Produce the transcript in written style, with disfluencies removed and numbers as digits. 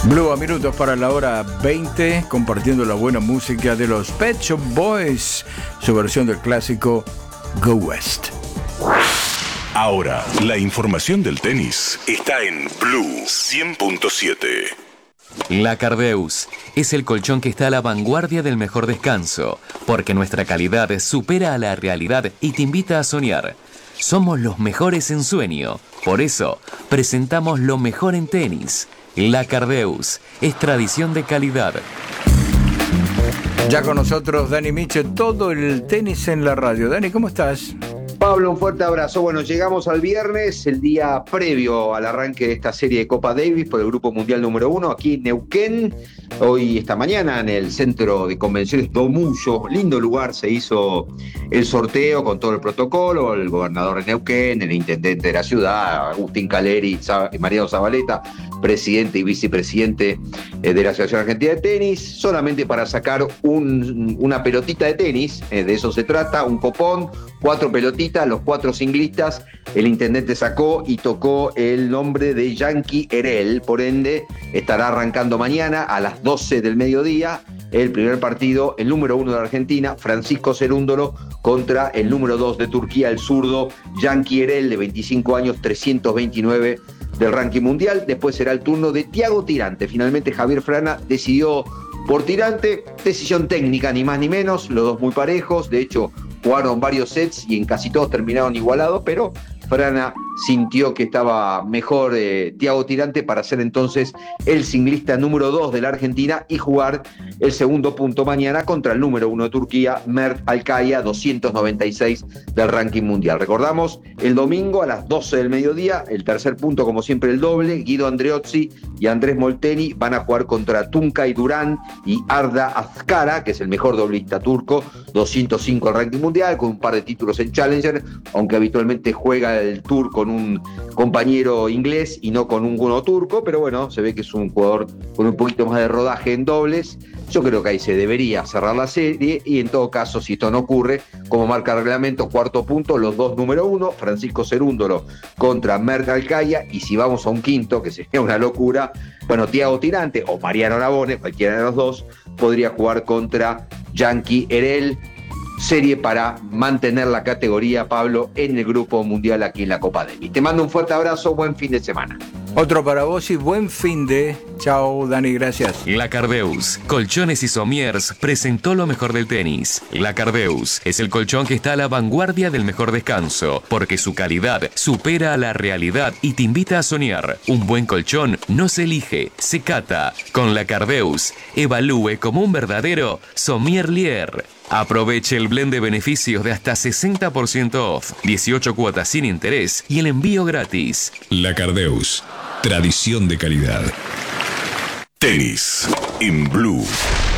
Blue a minutos para la hora 20, compartiendo la buena música de los Pet Shop Boys, su versión del clásico Go West. Ahora, la información del tenis está en Blue 100.7. La Cardeus es el colchón que está a la vanguardia del mejor descanso, porque nuestra calidad supera a la realidad y te invita a soñar. Somos los mejores en sueño, por eso presentamos lo mejor en tenis. La Cardeus es tradición de calidad. Ya con nosotros Dani Miche, todo el tenis en la radio. Dani, ¿cómo estás? Pablo, un fuerte abrazo. Bueno, llegamos al viernes, el día previo al arranque de esta serie de Copa Davis por el Grupo Mundial número 1, aquí en Neuquén. Hoy, esta mañana, en el Centro de Convenciones Domullo, lindo lugar, se hizo el sorteo con todo el protocolo, el gobernador de Neuquén, el intendente de la ciudad, Agustín Caleri y Mariano Zabaleta, presidente y vicepresidente de la Asociación Argentina de Tenis, solamente para sacar una pelotita de tenis, de eso se trata, un copón, 4 pelotitas, los 4 singlistas, el intendente sacó y tocó el nombre de Yankee Herel, por ende estará arrancando mañana a las 12 del mediodía el primer partido, el número 1 de Argentina, Francisco Cerúndolo, contra el número 2 de Turquía, el zurdo Yankee Herel, de 25 años, 329 del ranking mundial. Después será el turno de Thiago Tirante. Finalmente Javier Frana decidió por Tirante, decisión técnica ni más ni menos, los dos muy parejos, de hecho jugaron varios sets y en casi todos terminaron igualados, pero Frana sintió que estaba mejor Thiago Tirante para ser entonces el singlista número 2 de la Argentina y jugar el segundo punto mañana contra el número 1 de Turquía, Mert Alkaya, 296 del ranking mundial. Recordamos, el domingo a las 12 del mediodía, el tercer punto, como siempre, el doble, Guido Andreozzi y Andrés Molteni van a jugar contra Tuncay Duran y Arda Azkara, que es el mejor doblista turco, 205 al ranking mundial, con un par de títulos en Challenger, aunque habitualmente juega el Tour con un compañero inglés y no con uno turco, pero bueno, se ve que es un jugador con un poquito más de rodaje en dobles. Yo creo que ahí se debería cerrar la serie y en todo caso, si esto no ocurre, como marca el reglamento, cuarto punto, los dos número 1, Francisco Cerúndolo contra Mert Alkaya, y si vamos a un quinto, que sería una locura, bueno, Thiago Tirante o Mariano Navone, cualquiera de los dos, podría jugar contra Yankee Herel. Serie para mantener la categoría, Pablo, en el Grupo Mundial aquí en la Copa Davis. Te mando un fuerte abrazo, buen fin de semana. Otro para vos y buen fin de... Chao, Dani, gracias. La Cardeus, Colchones y Somiers, presentó lo mejor del tenis. La Cardeus es el colchón que está a la vanguardia del mejor descanso, porque su calidad supera a la realidad y te invita a soñar. Un buen colchón no se elige, se cata. Con La Cardeus, evalúe como un verdadero sommelier. Aproveche el blend de beneficios de hasta 60% off, 18 cuotas sin interés y el envío gratis. La Cardeus, tradición de calidad. Tenis en Blue.